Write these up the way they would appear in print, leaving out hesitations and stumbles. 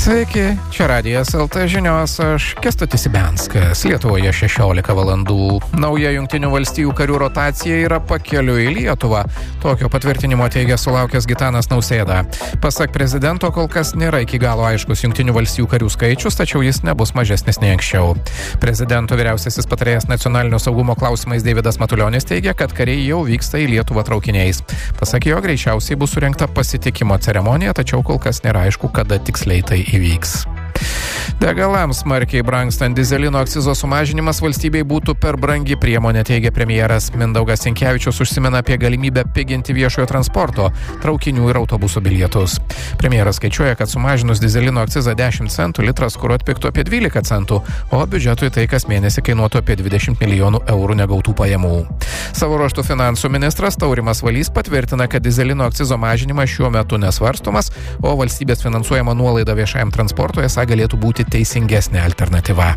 Sveiki, čia Radijas LT žinios, aš Kęstutis Ibenskas. Lietuvoje 16 valandų. Nauja Jungtinių valstijų karių rotacija yra pakeliui į Lietuvą. Tokio patvirtinimo teigia sulaukęs Gitanas Nausėda. Pasak prezidento, kol kas nėra iki galo aiškus Jungtinių valstijų karių skaičius, tačiau jis nebus mažesnis nei anksčiau. Prezidento vyriausiasis patarėjas nacionalinio saugumo klausimais Deividas Matulionis teigia, kad kariai jau vyksta į Lietuvą traukiniais. Pasak jo, greičiausiai bus surengta pasitikimo ceremonija, tačiau kol kas nėra aišku, kada tiksliai tai įvyks. Degalams smarkiai brangstant dyzelino akcizo sumažinimas valstybei būtų per brangi priemonė, teigia premjeras. Mindaugas Sinkevičius užsimena apie galimybę piginti viešojo transporto, traukinių ir autobusų bilietus. Premjeras skaičiuoja, kad sumažinus dyzelino akcizą 10 centų litras kuro atpigtų apie 12 centų, o biudžetui tai kas mėnesį kainuotų apie 20 milijonų eurų negautų pajamų. Savo ruožtu finansų ministras Taurimas Valys patvirtina, kad dyzelino akcizo mažinimas šiuo metu nesvarstomas, o valstybės finansuojama nuolaida viešajam transportui esą galėtų būti teisingesnė alternatyva.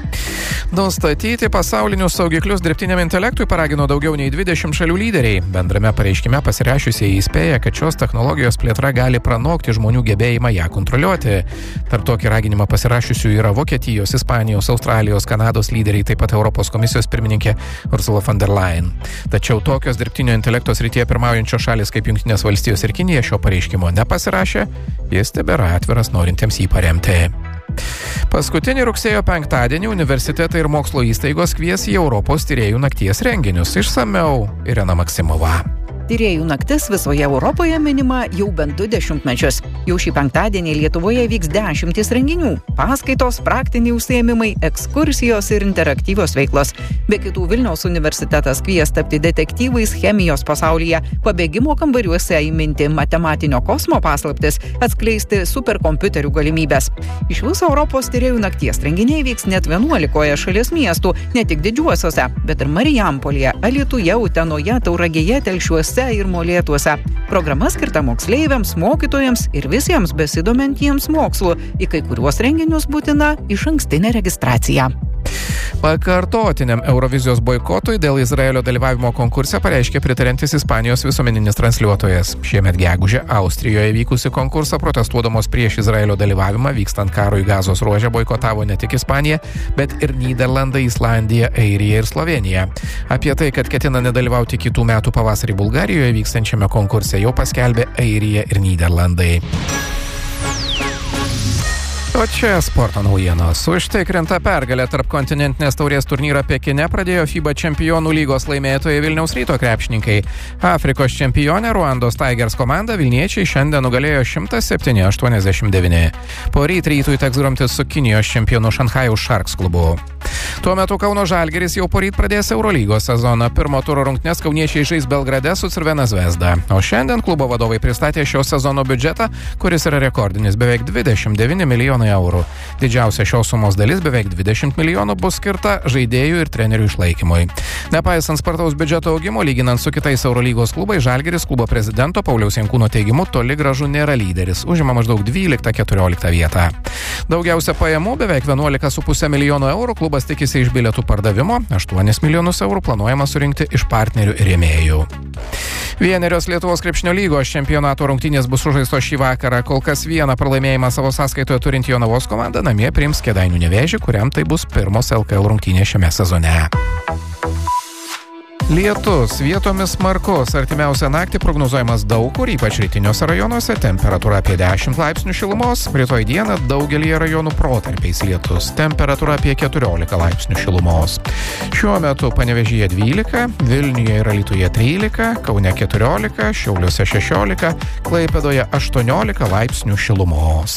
Nustatyti pasaulinius saugiklius dirbtiniam intelektui paragino daugiau nei 20 šalių lyderiai. Bendrame pareiškime pasirašiusieji įspėja, kad šios technologijos plėtra gali pranokti žmonių gebėjimą ją kontroliuoti. Tarp tokį raginimą pasirašiusių yra Vokietijos, Ispanijos, Australijos, Kanados lyderiai, taip pat Europos komisijos pirmininkė Ursula von der Leyen. Tačiau tokios dirbtinio intelekto srityje pirmaujančios šalis kaip Jungtinės valstijos ir Kinija šio pareiškimo nepasirašė, jis tebėra atviras norintiems jį paremti. Paskutinį rugsėjo 5 universitetai ir mokslo įstaigos kvies į Europos tyrėjų nakties renginius. Išsamiau Irena Maksimova. Tyrėjų naktis visoje Europoje minima jau bent 2 dešimtmečius. Jau šį penktadienį Lietuvoje vyks 10 renginių. Paskaitos, praktiniai užsiėmimai, ekskursijos ir interaktyvios veiklos. Be kitų Vilniaus universitetas kvies tapti detektyvais chemijos pasaulyje, pabėgimo kambariuose įminti matematinio kosmo paslaptis, atskleisti superkompiuterių galimybės. Iš viso Europos tyrėjų nakties renginiai vyks net 11 šalies miestų, ne tik didžiuosiuose, bet ir Marijampolėje, Alytuje, Utenoje, Tauragėje, Telšiuose ir Molėtuose. Programa skirta moksleiviams, mokytojams ir visiems besidomintiems mokslu. Į kai kuriuos renginius būtina išankstinė registracija. Pakartotiniam Eurovizijos boikotui dėl Izraelio dalyvavimo konkurse pareiškė pritariantis Ispanijos visuomeninis transliuotojas. Šiemet gegužę Austrijoje vykusi konkursą protestuodamos prieš Izraelio dalyvavimą vykstant karui Gazos ruože boikotavo ne tik Ispanija, bet ir Nyderlandai, Islandija, Airija ir Slovėnija. Apie tai, kad ketina nedalyvauti kitų metų pavasarį Bulgarijoje vykstančiame konkurse, jau paskelbė Airija ir Nyderlandai. O čia sporto naujienos. Užtikrinta pergalė tarp kontinentinės taurės turnyrą Pekine pradėjo FIBA čempionų lygos laimėtojai Vilniaus Ryto krepšininkai. Afrikos čempionė Ruandos Tigers komanda vilniečiai šiandien nugalėjo 107-89. Poryt Rytui teks grumtis su Kinijos čempionu Šanchajaus Sharks klubu. Tuo metu Kauno Žalgiris jau poryt pradės Eurolygos sezoną. Pirmo turo rungtynes kauniečiai žais Belgrade su Crvena Zvezda. O šiandien klubo vadovai pristatė šio sezono biudžetą, kuris yra rekordinis, beveik 29 milijonai eurų. Didžiausia šios sumos dalis, beveik 20 milijonų, bus skirta žaidėjų ir trenerių išlaikymui. Nepaisant spartaus biudžeto augimo, lyginant su kitais Eurolygos klubai, Žalgiris klubo prezidento Pauliaus Jankūno teigimu toli gražu nėra lyderis, užima maždaug 12-14 vietą. Daugiausia pajamų, beveik 11,5 milijonų eurų, klubas tikisi iš bilietų pardavimo, 8 milijonus eurų planuojama surinkti iš partnerių ir rėmėjų. Vienerios Lietuvos krepšinio lygos čempionato rungtynės bus sužaistos šį vakarą. Kol kas vieną pralaimėjimą savo sąskaitoje turinti Jonavos komanda namie priims Kėdainių Nevėžį, kuriam tai bus pirmos LKL rungtynės šiame sezone. Lietus vietomis smarkus, artimiausią naktį prognozuojamas daug kur, ypač rytiniuose rajonuose, temperatūra apie 10 laipsnių šilumos, rytoj dieną daugelyje rajonų protarpiais lietus, temperatūra apie 14 laipsnių šilumos. Šiuo metu Panevėžyje 12, Vilniuje ir Alytuje 13, Kaune 14, Šiauliuose 16, Klaipėdoje 18 laipsnių šilumos.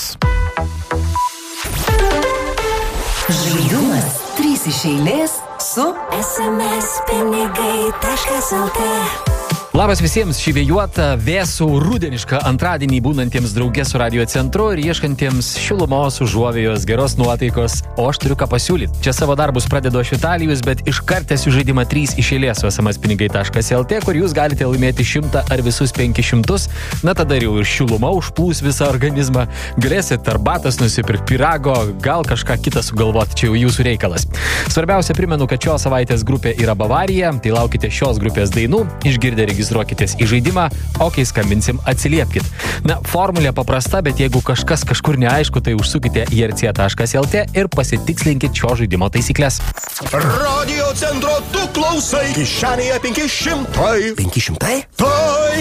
Žaidumas 3 iš eilės su sms-pinigai.lt. Labas visiems, šį vėjuotą, vėsų, rudenišką antradienį būnantiems drauge su radio centru ir ieškantiems šilumos, užuovėjos, geros nuotaikos, o aš turiu ką pasiūlyti. Čia savo darbus pradedu aš Vitalijus, bet iškart tęsiu žaidimą 3 iš eilės su sms-pinigai.lt, kur jūs galite laimėti 100 ar visus 500, na tada jau ir šiluma užplūs visą organizmą, galėsit arbatas nusipirkti, pirago, gal kažką kitą sugalvoti, čia jau jūsų reikalas. Svarbiausia, primenu, kad šios savaitės grupė yra Bavarija, tai laukite šios grupės dainų, išgirdę registruoti registruokitės į žaidimą, o kai skambinsim, atsiliepkit. Na, formulė paprasta, bet jeigu kažkas kažkur neaišku, tai užsukite į rc.lt ir pasitikslinkit šio žaidimo taisyklės. Radio centro tu klausai, kišenėje 500. 500?